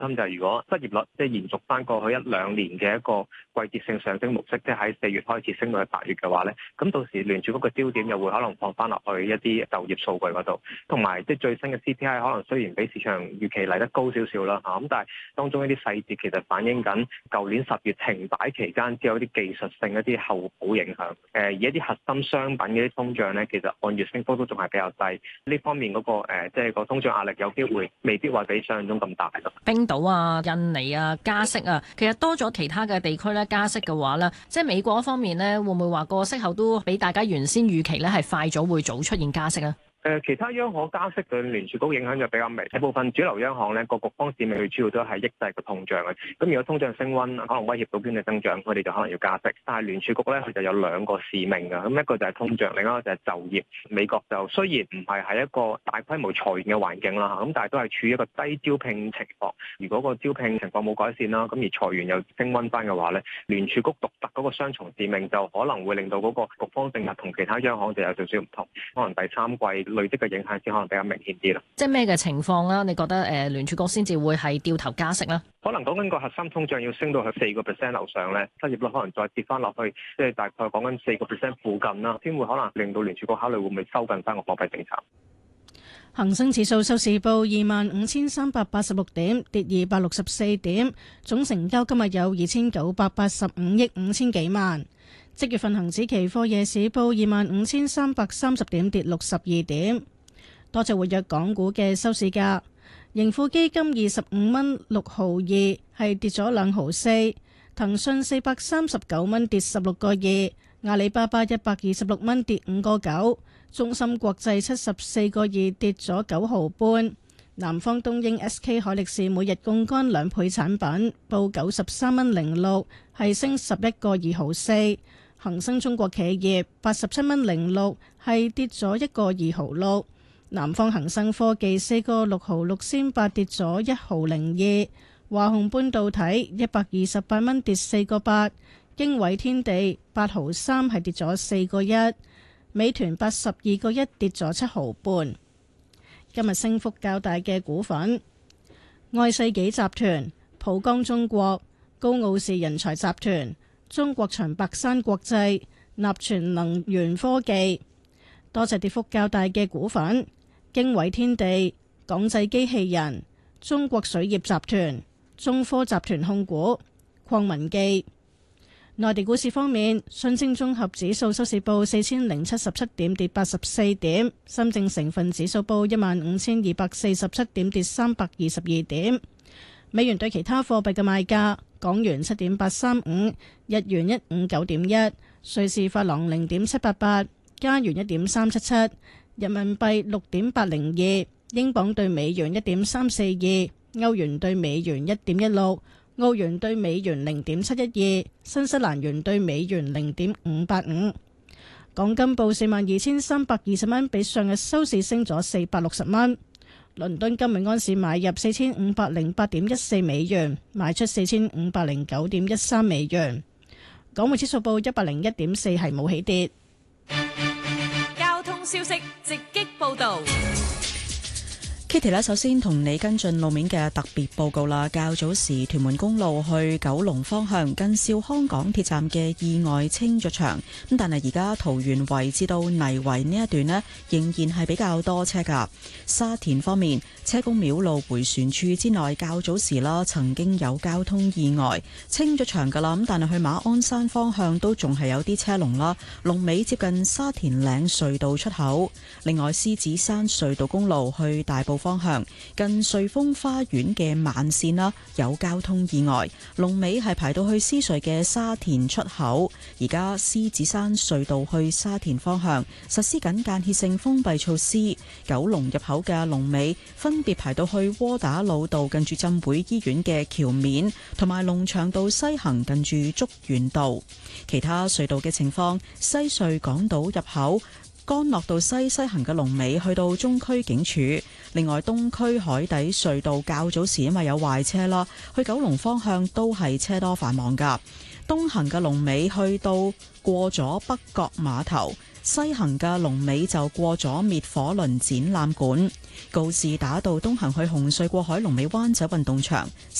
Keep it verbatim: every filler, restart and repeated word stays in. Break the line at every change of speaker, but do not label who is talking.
心就係如果失業率即係延續翻過去一兩年嘅一個季節性上升模式，即係喺四月開始升到去八月嘅話咧，咁到時聯儲局嘅焦點又會可能放翻落去一啲就業數據嗰度，同埋即係最新嘅 C P I 可能雖然比市場預期嚟得高少少啦嚇，咁但係當中一啲細節其實反映緊舊年十月停擺期間只有啲技術性一啲後補影響。誒而一啲核心商品嘅啲通脹咧，其實按月升幅都仲係比較低，呢方面嗰個誒即係個通脹壓力有機會未必話比想象中咁大咯。
冰島啊、印尼啊加息啊，其實多咗其他嘅地區咧加息嘅話咧，即係美國方面咧，會唔會話個息口都比大家原先預期咧係快咗會早出現加息啊？
誒其他央行加息對聯儲局影響就比較微，大部分主流央行咧個局方使命佢主要都係抑制個通脹嘅。咁如果通脹升溫，可能威脅到經濟增長，佢哋就可能要加息。但係聯儲局咧佢就有兩個使命㗎，咁一個就係通脹，另一個就係就業。美國就雖然唔係喺一個大規模裁員嘅環境啦，咁但係都係處於一個低招聘情況。如果個招聘情況冇改善啦，咁而裁員又升溫翻嘅話咧，聯儲局獨特嗰個雙重使命就可能會令到嗰個局方政策同其他央行就有少少唔同，可能第三季累積嘅影響先可能比較明顯啲啦。
即係咩嘅情況啦？你覺得誒聯儲局先至會係掉頭加息啦？
可能講緊個核心通脹要升到去四個 percent 樓上咧，失業率可能再跌翻落去，即係大概講緊四個 percent 附近啦，先會可能令到聯儲局考慮會唔會收緊翻個貨幣政策。
恒生指數收市報二萬五千三百八十六點，跌二百六十四點，總成交今日有二千九百八十五億五千幾萬。即月份恒指期貨夜市報二萬五千三百三十點，跌六十二點。多隻活躍港股嘅收市價，盈富基金二十五蚊六毫二，係跌咗兩毫四。騰訊四百三十九蚊，跌十六個二。阿里巴巴一百二十六蚊，跌五個九。中芯國際七十四個二，跌咗九毫半。南方東英 S K 海力士每日槓桿兩倍產品，報九十三蚊零六，係升十一個二毫四。恒生中國企業八十七蚊零六，係跌咗一個二毫六。南方恒生科技四個六毫六仙八，跌咗一毫零二。華虹半導體一百二十八蚊，跌四個八。經緯天地八毫三，係跌咗四個一。美團八十二個一，跌咗七毫半。今日升幅較大嘅股份：愛世紀集團、浦江中國、高奧士人才集團、中國長白山國際、立全能源科技。多隻跌幅較大嘅股份：經緯天地、港製機器人、中國水業集團、中科集團控股、礦文記。內地股市方面，上證綜合指數收市報四千零七十七點，跌八十四點；深證成分指數報一萬五千二百四十七點，跌三百二十二點。美元對其他貨幣嘅賣價：港元七點八三五，日元一五九點一，瑞士法郎零點七八八，加元一點三七七，人民幣六點八零二，英鎊對美元一點三四二，歐元對美元一點一六。澳元兌美元零點七一二，新西蘭元兌美元零點五八五。港金報四萬二千三百二十蚊，比上日收市升咗四百六十蚊。倫敦金每安士買入四千五百零八點一四美元，賣出四千五百零九點一三美元。港匯指數報一百零一點四，係冇起跌。
交通消息直擊報道。
Kitty 咧，首先同你跟進路面嘅特別報告啦。較早時屯門公路去九龍方向近兆康港鐵站嘅意外清咗場，咁但係而家桃園圍至到泥圍呢一段呢，仍然係比較多車噶。沙田方面，車公廟路迴旋處之內較早時啦，曾經有交通意外清咗場噶啦，咁但係去馬鞍山方向都仲係有啲車龍啦。龍尾接近沙田嶺隧道出口。另外，獅子山隧道公路去大埔方向近瑞豐花園嘅慢線啦，有交通意外，龍尾係排到去獅隧嘅沙田出口。而家獅子山隧道去沙田方向實施緊間歇性封閉措施，九龍入口嘅龍尾分別排到去窩打老道近住浸會醫院嘅橋面，同埋龍翔道西行近住竹園道。其他隧道嘅情況，西隧港島入口干諾道西西行嘅龍尾去到中區警署。另外，東區海底隧道較早時因為有壞車啦，去九龍方向都係車多繁忙噶。東行嘅龍尾去到過咗北角碼頭， 西行嘅龍尾就過咗滅火輪展覽館。告士打道東行去紅隧過海龍尾灣仔運動場，